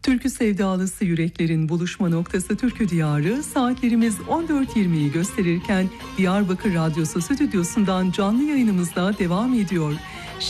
Türkü sevdalısı yüreklerin buluşma noktası Türkü Diyarı, saatlerimiz 14.20'yi gösterirken Diyarbakır Radyosu stüdyosundan canlı yayınımızda devam ediyor.